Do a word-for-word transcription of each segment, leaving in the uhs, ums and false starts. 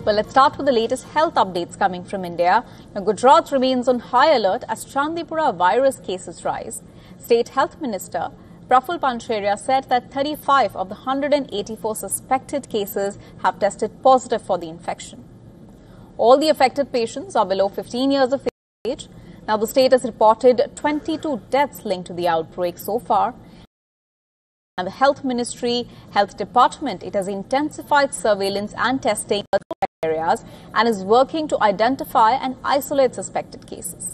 Well, let's start with the latest health updates coming from India. Now, Gujarat remains on high alert as Chandipura virus cases rise. State Health Minister Praful Pancheriya said that thirty-five of the one hundred eighty-four suspected cases have tested positive for the infection. All the affected patients are below fifteen years of age. Now, the state has reported twenty-two deaths linked to the outbreak so far. And the Health Ministry, Health Department, it has intensified surveillance and testing in areas and is working to identify and isolate suspected cases.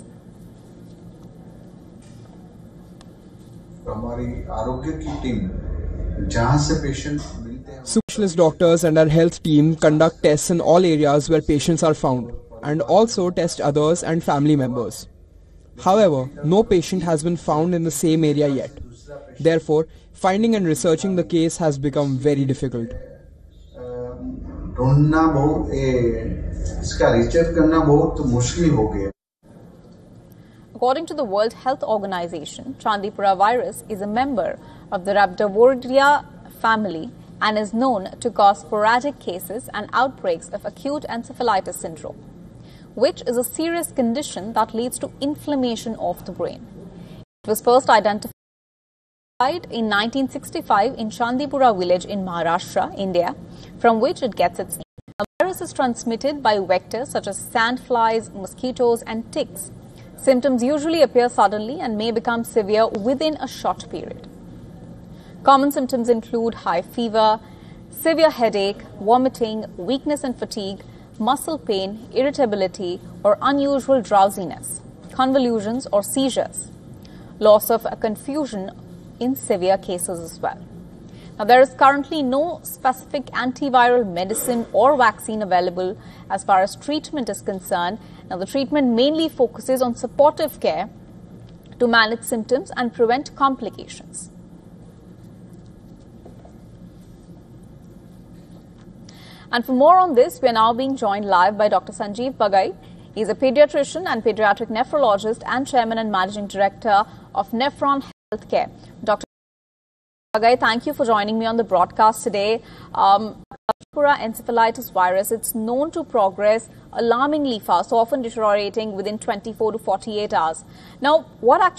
Specialist doctors and our health team conduct tests in all areas where patients are found and also test others and family members. However, no patient has been found in the same area yet. Therefore, finding and researching the case has become very difficult. According to the World Health Organization, Chandipura virus is a member of the Rhabdoviridea family and is known to cause sporadic cases and outbreaks of acute encephalitis syndrome, which is a serious condition that leads to inflammation of the brain. It was first identified in nineteen sixty-five in Chandipura village in Maharashtra, India, from which it gets its name. The virus is transmitted by vectors such as sandflies, mosquitoes and ticks. Symptoms usually appear suddenly and may become severe within a short period. Common symptoms include high fever, severe headache, vomiting, weakness and fatigue, muscle pain, irritability or unusual drowsiness, convulsions or seizures, loss of confusion in severe cases as well. Now, there is currently no specific antiviral medicine or vaccine available as far as treatment is concerned. Now, the treatment mainly focuses on supportive care to manage symptoms and prevent complications. And for more on this, we are now being joined live by Doctor Sanjeev Bagai. He is a pediatrician and pediatric nephrologist and chairman and managing director of Nephron Healthcare. Doctor Bagai, thank you for joining me on the broadcast today. Um, encephalitis virus, it's known to progress alarmingly fast, often deteriorating within twenty-four to forty-eight hours. Now, what actually